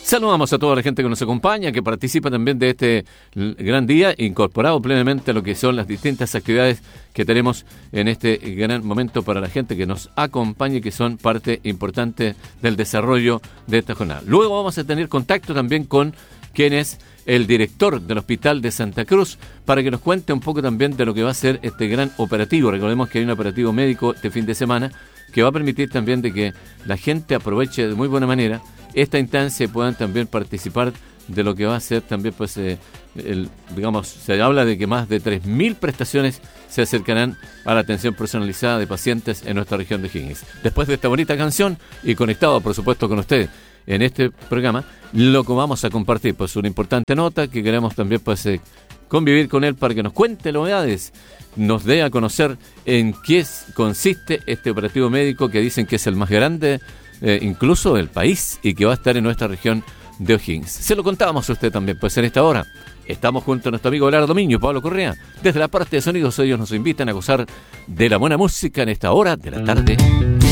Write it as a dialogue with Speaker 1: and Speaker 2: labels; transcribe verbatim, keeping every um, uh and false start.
Speaker 1: Saludamos a toda la gente que nos acompaña, que participa también de este gran día, incorporado plenamente a lo que son las distintas actividades que tenemos en este gran momento para la gente que nos acompaña y que son parte importante del desarrollo de esta jornada. Luego vamos a tener contacto también con quien es el director del Hospital de Santa Cruz, para que nos cuente un poco también de lo que va a ser este gran operativo. Recordemos que hay un operativo médico este fin de semana que va a permitir también de que la gente aproveche de muy buena manera esta instancia y puedan también participar de lo que va a ser también, pues, eh, el, digamos, se habla de que más de tres mil prestaciones se acercarán a la atención personalizada de pacientes en nuestra región de Higgins. Después de esta bonita canción y conectado, por supuesto, con ustedes en este programa, lo que vamos a compartir, pues, una importante nota que queremos también, pues, eh, convivir con él para que nos cuente novedades, nos dé a conocer en qué consiste este operativo médico que dicen que es el más grande Eh, incluso del país y que va a estar en nuestra región de O'Higgins. Se lo contábamos a usted también, pues en esta hora estamos junto a nuestro amigo Belardo Miño y Pablo Correa. Desde la parte de sonidos ellos nos invitan a gozar de la buena música en esta hora de la tarde.